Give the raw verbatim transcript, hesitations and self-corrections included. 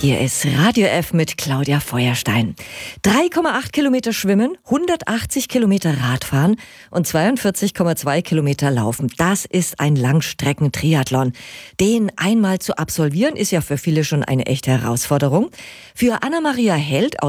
Hier ist Radio F mit Claudia Feuerstein. drei Komma acht Kilometer schwimmen, hundertachtzig Kilometer Radfahren und zweiundvierzig Komma zwei Kilometer laufen. Das ist ein Langstrecken-Triathlon. Den einmal zu absolvieren, ist ja für viele schon eine echte Herausforderung. Für Anna-Maria Held